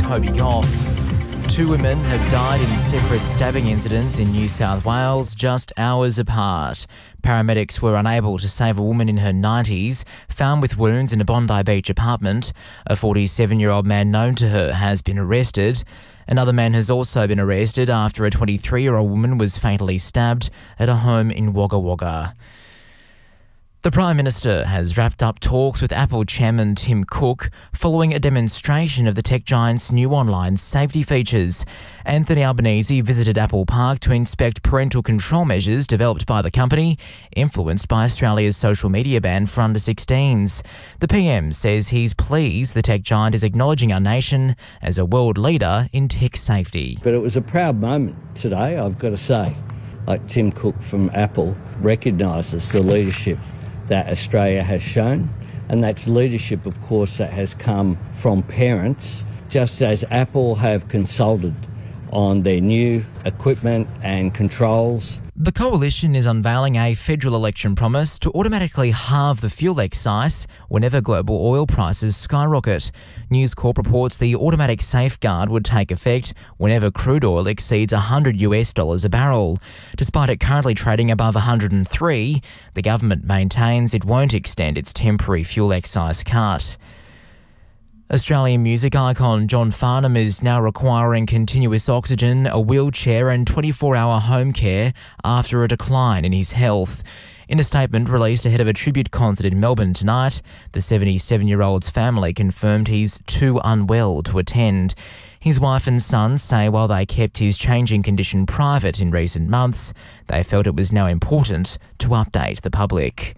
Toby Goff. 2 women have died in separate stabbing incidents in New South Wales just hours apart. Paramedics were unable to save a woman in her 90s, found with wounds in a Bondi Beach apartment. A 47-year-old man known to her has been arrested. Another man has also been arrested after a 23-year-old woman was fatally stabbed at a home in Wagga Wagga. The Prime Minister has wrapped up talks with Apple Chairman Tim Cook following a demonstration of the tech giant's new online safety features. Anthony Albanese visited Apple Park to inspect parental control measures developed by the company, influenced by Australia's social media ban for under-16s. The PM says he's pleased the tech giant is acknowledging our nation as a world leader in tech safety. But it was a proud moment today, I've got to say. Like Tim Cook from Apple recognises the leadership that Australia has shown, and that's leadership, of course, that has come from parents, just as Apple have consulted on their new equipment and controls. The Coalition is unveiling a federal election promise to automatically halve the fuel excise whenever global oil prices skyrocket. News Corp reports the automatic safeguard would take effect whenever crude oil exceeds $100 a barrel. Despite it currently trading above 103, the government maintains it won't extend its temporary fuel excise cut. Australian music icon John Farnham is now requiring continuous oxygen, a wheelchair and 24-hour home care after a decline in his health. In a statement released ahead of a tribute concert in Melbourne tonight, the 77-year-old's family confirmed he's too unwell to attend. His wife and son say while they kept his changing condition private in recent months, they felt it was now important to update the public.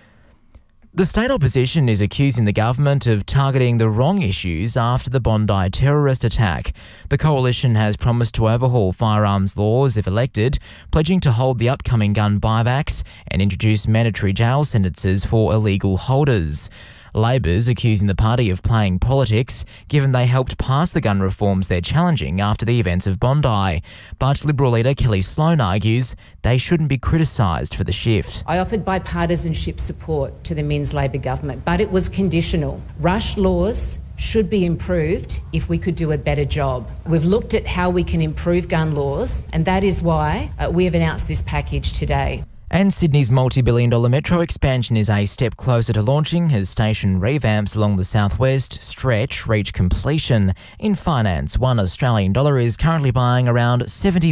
The state opposition is accusing the government of targeting the wrong issues after the Bondi terrorist attack. The coalition has promised to overhaul firearms laws if elected, pledging to hold the upcoming gun buybacks and introduce mandatory jail sentences for illegal holders. Labor's accusing the party of playing politics, given they helped pass the gun reforms they're challenging after the events of Bondi. But Liberal leader Kelly Sloan argues they shouldn't be criticised for the shift. I offered bipartisanship support to the Minns Labor government, but it was conditional. Rush laws should be improved if we could do a better job. We've looked at how we can improve gun laws, and that is why we have announced this package today. And Sydney's multi-billion-dollar metro expansion is a step closer to launching as station revamps along the southwest stretch reach completion. In finance, $1 Australian dollar is currently buying around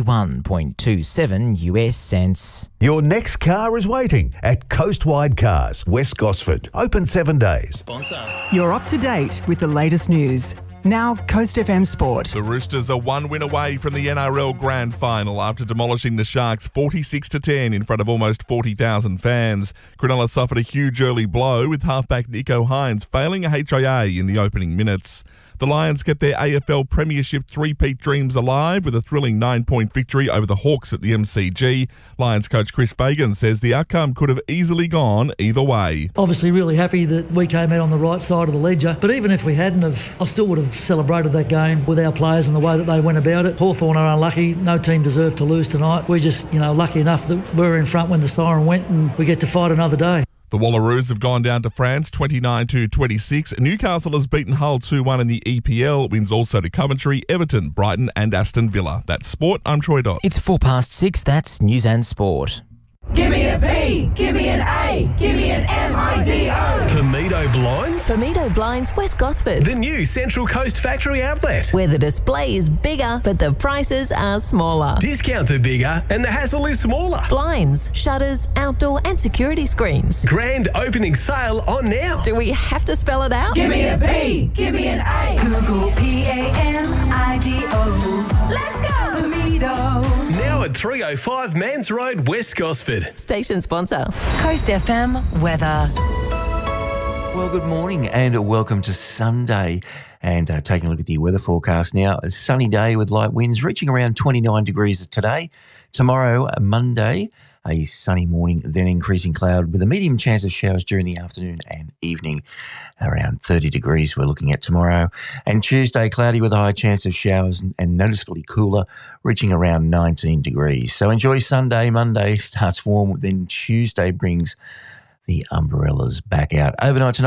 71.27 US cents. Your next car is waiting at Coastwide Cars, West Gosford. Open 7 days. Sponsor. You're up to date with the latest news. Now, Coast FM Sport. The Roosters are 1 win away from the NRL Grand Final after demolishing the Sharks 46-10 in front of almost 40,000 fans. Cronulla suffered a huge early blow with halfback Nico Hines failing a HIA in the opening minutes. The Lions kept their AFL Premiership three-peat dreams alive with a thrilling 9-point victory over the Hawks at the MCG. Lions coach Chris Fagan says the outcome could have easily gone either way. Obviously really happy that we came out on the right side of the ledger, but even if we hadn't have, I still would have celebrated that game with our players and the way that they went about it. Hawthorn are unlucky. No team deserved to lose tonight. We're just, lucky enough that we were in front when the siren went and we get to fight another day. The Wallaroos have gone down to France 29-26. Newcastle has beaten Hull 2-1 in the EPL. Wins also to Coventry, Everton, Brighton and Aston Villa. That's sport. I'm Troy Dodd. It's 6:04. That's News and Sport. Give me a B, give me an A, give me an MIDO. Tomedo Blinds? Tomedo Blinds, West Gosford. The new Central Coast factory outlet. Where the display is bigger, but the prices are smaller. Discounts are bigger and the hassle is smaller. Blinds, shutters, outdoor and security screens. Grand opening sale on now. Do we have to spell it out? Give me a B, give me an A. Google PAMIDO. Let's go, Tomedo. Now at 305 Mans Road, West Gosford. Station sponsor. Coast FM weather. Well, good morning and welcome to Sunday. And taking a look at the weather forecast now, a sunny day with light winds reaching around 29 degrees today. Tomorrow, Monday, a sunny morning, then increasing cloud with a medium chance of showers during the afternoon and evening. Around 30 degrees we're looking at tomorrow. And Tuesday, cloudy with a high chance of showers and noticeably cooler, reaching around 19 degrees. So enjoy Sunday. Monday starts warm, then Tuesday brings the umbrellas back out. Overnight tonight,